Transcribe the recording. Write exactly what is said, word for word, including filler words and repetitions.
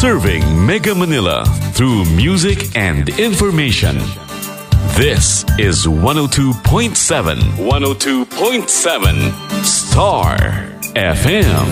Serving Mega Manila through music and information. This is one oh two point seven. one oh two point seven Star F M.